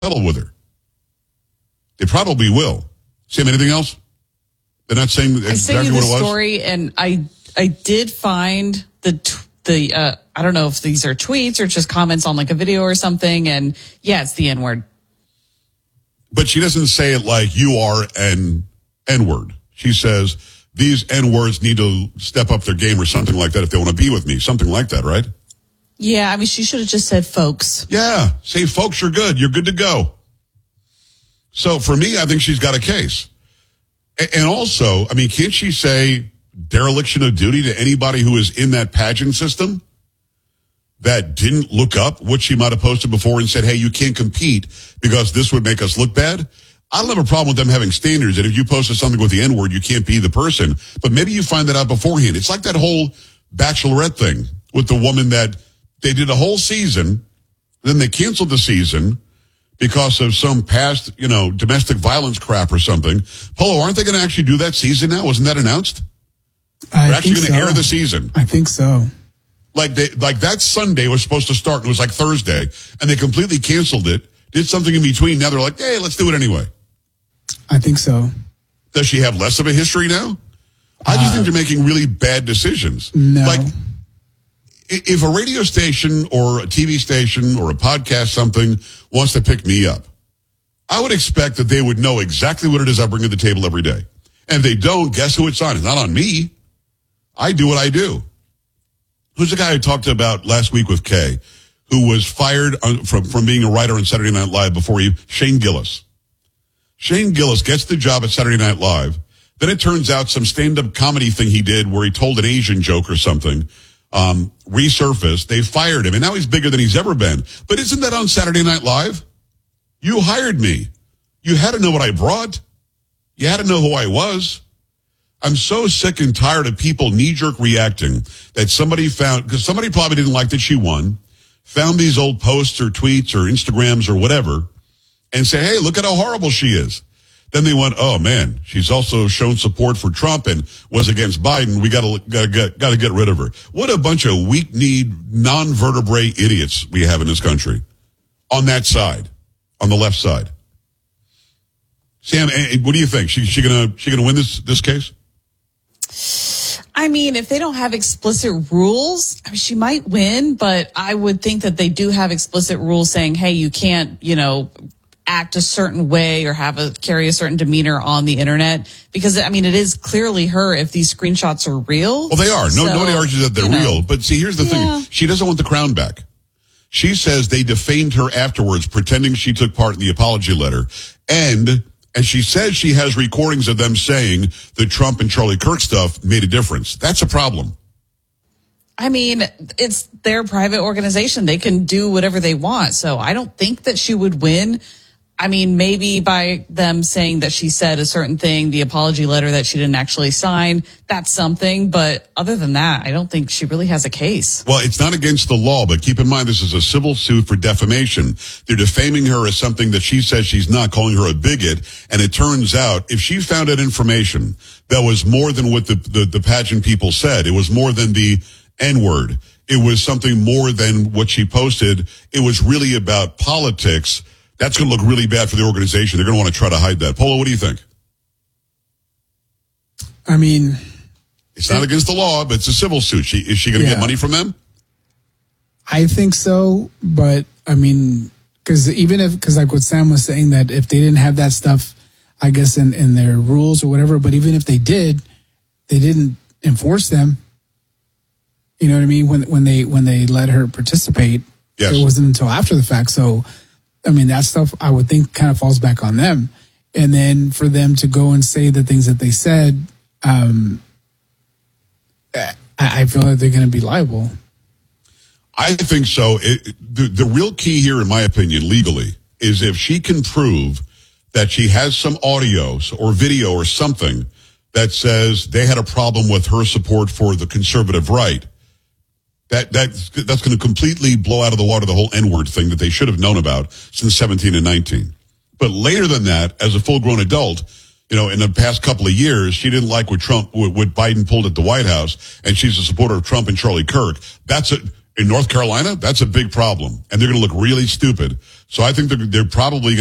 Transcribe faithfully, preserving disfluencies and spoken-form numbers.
settle with her. They probably will. Sam, anything else? They're not saying exactly I sent you what the it was? story, and I I did find the t- the uh, I don't know if these are tweets or just comments on like a video or something, and yeah, it's the N-word. But she doesn't say it like you are an N-word. She says these N-words need to step up their game or something like that if they want to be with me. Something like that, right? Yeah, I mean, she should have just said folks. Yeah, say folks, you're good. You're good to go. So for me, I think she's got a case. And also, I mean, can't she say dereliction of duty to anybody who is in that pageant system that didn't look up what she might have posted before and said, hey, you can't compete because this would make us look bad? I don't have a problem with them having standards, and if you posted something with the N-word, you can't be the person. But maybe you find that out beforehand. It's like that whole Bachelorette thing with the woman that they did a whole season, then they canceled the season because of some past, you know, domestic violence crap or something. Polo, aren't they going to actually do that season now? Wasn't that announced? I They're actually think going to so. air the season. I think so. Like they, like that Sunday was supposed to start, and it was like Thursday, and they completely canceled it, did something in between. Now they're like, hey, let's do it anyway. I think so. Does she have less of a history now? I just Uh, think they're making really bad decisions. No. Like, i- if a radio station or a T V station or a podcast something wants to pick me up, I would expect that they would know exactly what it is I bring to the table every day. And if they don't, guess who it's on? It's not on me. I do what I do. Who's the guy I talked about last week with Kay, who was fired on, from, from being a writer on Saturday Night Live before he, Shane Gillis. Shane Gillis gets the job at Saturday Night Live. Then it turns out some stand-up comedy thing he did where he told an Asian joke or something, um, resurfaced. They fired him, and now he's bigger than he's ever been. But isn't that on Saturday Night Live? You hired me. You had to know what I brought. You had to know who I was. I'm so sick and tired of people knee-jerk reacting that somebody found, because somebody probably didn't like that she won, found these old posts or tweets or Instagrams or whatever, and say, hey, look at how horrible she is. Then they went, oh man, she's also shown support for Trump and was against Biden. We gotta, gotta get, gotta get rid of her. What a bunch of weak-kneed, non-vertebrae idiots we have in this country. On that side, on the left side. Sam, what do you think? She, she gonna, she gonna win this, this case? I mean, if they don't have explicit rules, I mean, she might win, but I would think that they do have explicit rules saying, hey, you can't, you know, act a certain way or have a carry a certain demeanor on the internet, because I mean, it is clearly her if these screenshots are real. Well, they are. No, so, nobody argues that they're you know. real. But see, here's the Yeah. thing. She doesn't want the crown back. She says they defamed her afterwards, pretending she took part in the apology letter. And, and she says she has recordings of them saying the Trump and Charlie Kirk stuff made a difference. That's a problem. I mean, it's their private organization. They can do whatever they want. So I don't think that she would win. I mean, maybe by them saying that she said a certain thing, the apology letter that she didn't actually sign, that's something. But other than that, I don't think she really has a case. Well, it's not against the law, but keep in mind this is a civil suit for defamation. They're defaming her as something that she says she's not, calling her a bigot. And it turns out if she found out information that was more than what the, the, the pageant people said, it was more than the N-word, it was something more than what she posted, it was really about politics, that's going to look really bad for the organization. They're going to want to try to hide that. Polo, what do you think? I mean, It's not against the law, but it's a civil suit. She, is she going to Yeah. get money from them? I think so, but I mean, because even if, because like what Sam was saying, that if they didn't have that stuff, I guess in, in their rules or whatever, but even if they did, they didn't enforce them. You know what I mean? When when they when they let her participate, Yes. it wasn't until after the fact. So, I mean, that stuff I would think kind of falls back on them. And then for them to go and say the things that they said, um, I, I feel like they're going to be liable. I think so. It, the, the real key here, in my opinion, legally, is if she can prove that she has some audio or video or something that says they had a problem with her support for the conservative right, that, that that's going to completely blow out of the water the whole N-word thing that they should have known about since seventeen and nineteen. But later than that, as a full-grown adult, you know, in the past couple of years, she didn't like what Trump, what, what Biden pulled at the White House, and she's a supporter of Trump and Charlie Kirk. That's a, In North Carolina, that's a big problem, and they're going to look really stupid. So I think they're, they're probably going